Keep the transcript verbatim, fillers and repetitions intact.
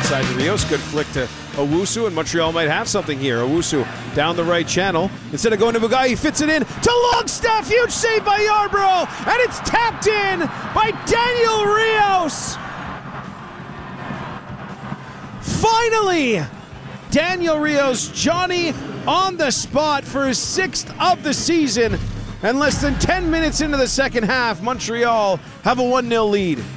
inside to Rios. Good flick to Owusu, and Montreal might have something here. Owusu down the right channel. Instead of going to Mugai, he fits it in to Longstaff. Huge save by Yarbrough, and it's tapped in by Daniel Rios. Finally, Daniel Rios, Johnny on the spot for his sixth of the season. And less than ten minutes into the second half, Montreal have a one nil lead.